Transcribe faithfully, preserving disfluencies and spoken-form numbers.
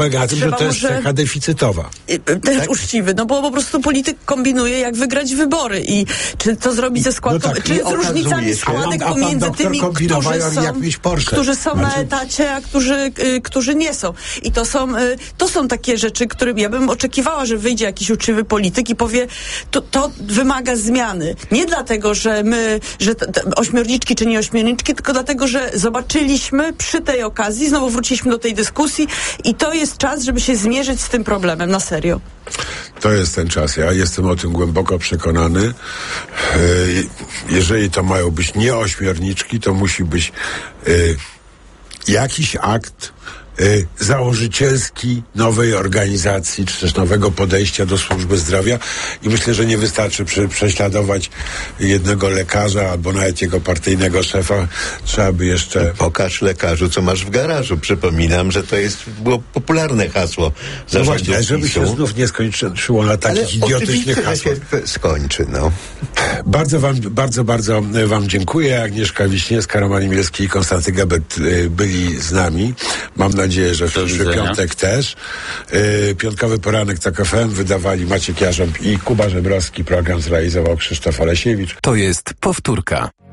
Polega na tym, że to jest może... cecha deficytowa. Też tak? uczciwy, no bo po prostu polityk kombinuje, jak wygrać wybory i czy to zrobić ze składką, no tak, czy z różnicami składek pomiędzy tymi, którzy są, jak mieć Porsche. którzy są znaczy... na etacie, a którzy, y, którzy nie są. I to są, y, to są takie rzeczy, które ja bym oczekiwała, że wyjdzie jakiś uczciwy polityk i powie, to, to wymaga zmiany. Nie dlatego, że my, że t, t, ośmiorniczki czy nie ośmiorniczki, tylko dlatego, że zobaczyliśmy przy tej okazji, znowu wróciliśmy do tej dyskusji i to jest czas, żeby się zmierzyć z tym problemem, na serio. To jest ten czas. Ja jestem o tym głęboko przekonany. Jeżeli to mają być nie ośmiorniczki, to musi być jakiś akt y, założycielski nowej organizacji, czy też nowego podejścia do służby zdrowia i myślę, że nie wystarczy przy, prześladować jednego lekarza albo nawet jego partyjnego szefa. Trzeba by jeszcze... Pokaż lekarzu, co masz w garażu. Przypominam, że to jest było popularne hasło No właśnie, zarządu żeby się znów nie skończyło na takich idiotycznych hasłach. Ale się skończy, no. Bardzo wam, bardzo, bardzo wam dziękuję. Agnieszka Wiśniewska, Roman Imielski i Konstanty Gebet y, byli z nami. Mam nadzieję, że w przyszły piątek też. Y, piątkowy poranek Tok F M wydawali Maciek Jarząb i Kuba Żebrowski. Program zrealizował Krzysztof Olesiewicz. To jest powtórka.